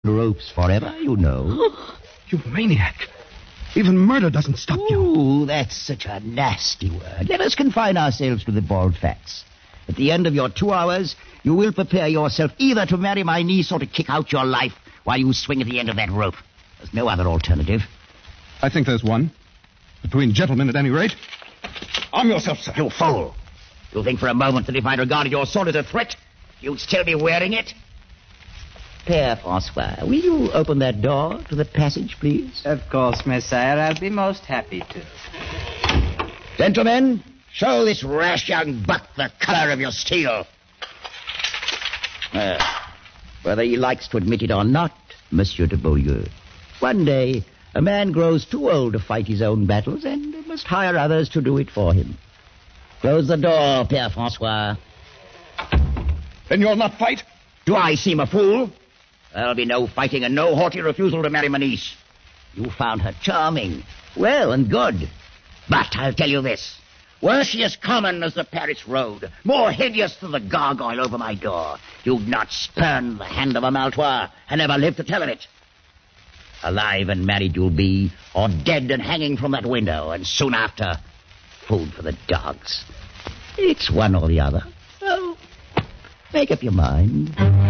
ropes forever, you know. You maniac. Even murder doesn't stop you. Ooh, that's such a nasty word. Let us confine ourselves to the bald facts. At the end of your 2 hours, you will prepare yourself either to marry my niece or to kick out your life while you swing at the end of that rope. There's no other alternative. I think there's one. Between gentlemen, at any rate. Arm yourself, sir. You fool. You think for a moment that if I regarded your sword as a threat, you'd still be wearing it? Père Francois, will you open that door to the passage, please? Of course, Messire. I'll be most happy to. Gentlemen, show this rash young buck the color of your steel. Whether he likes to admit it or not, Monsieur de Beaulieu, one day a man grows too old to fight his own battles and must hire others to do it for him. Close the door, Père Francois. Then you'll not fight? Do I seem a fool? There'll be no fighting and no haughty refusal to marry my niece. You found her charming, well and good. But I'll tell you this. Were she as common as the Paris road, more hideous than the gargoyle over my door, you'd not spurn the hand of a Maltois and never live to tell of it. Alive and married you'll be, or dead and hanging from that window, and soon after, food for the dogs. It's one or the other. So, make up your mind.